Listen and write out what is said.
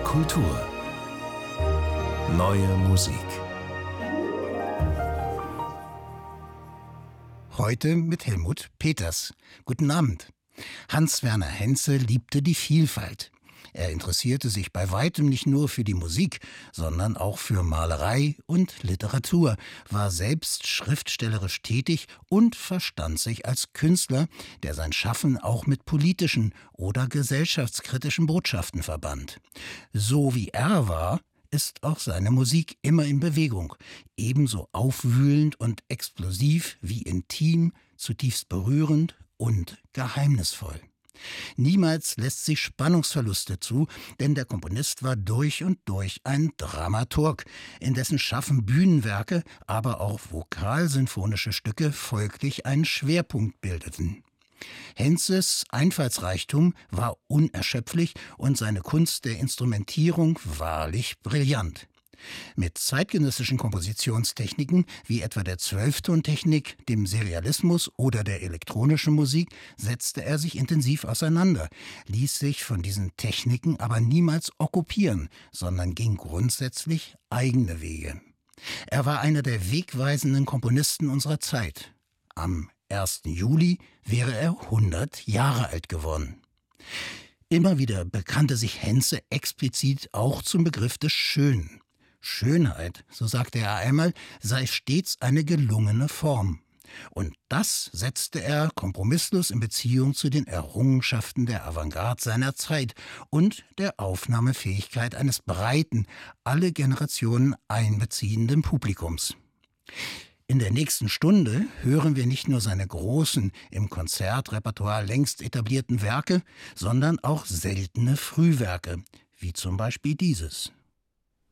Kultur. Neue Musik. Heute mit Helmut Peters. Guten Abend. Hans Werner Henze liebte die Vielfalt. Er interessierte sich bei weitem nicht nur für die Musik, sondern auch für Malerei und Literatur, war selbst schriftstellerisch tätig und verstand sich als Künstler, der sein Schaffen auch mit politischen oder gesellschaftskritischen Botschaften verband. So wie er war, ist auch seine Musik immer in Bewegung, ebenso aufwühlend und explosiv wie intim, zutiefst berührend und geheimnisvoll. Niemals lässt sich Spannungsverluste zu, denn der Komponist war durch und durch ein Dramaturg, in dessen Schaffen Bühnenwerke, aber auch vokalsinfonische Stücke folglich einen Schwerpunkt bildeten. Henzes Einfallsreichtum war unerschöpflich und seine Kunst der Instrumentierung wahrlich brillant. Mit zeitgenössischen Kompositionstechniken wie etwa der Zwölftontechnik, dem Serialismus oder der elektronischen Musik setzte er sich intensiv auseinander, ließ sich von diesen Techniken aber niemals okkupieren, sondern ging grundsätzlich eigene Wege. Er war einer der wegweisenden Komponisten unserer Zeit. Am 1. Juli wäre er 100 Jahre alt geworden. Immer wieder bekannte sich Henze explizit auch zum Begriff des Schönen. Schönheit, so sagte er einmal, sei stets eine gelungene Form. Und das setzte er kompromisslos in Beziehung zu den Errungenschaften der Avantgarde seiner Zeit und der Aufnahmefähigkeit eines breiten, alle Generationen einbeziehenden Publikums. In der nächsten Stunde hören wir nicht nur seine großen, im Konzertrepertoire längst etablierten Werke, sondern auch seltene Frühwerke, wie zum Beispiel dieses.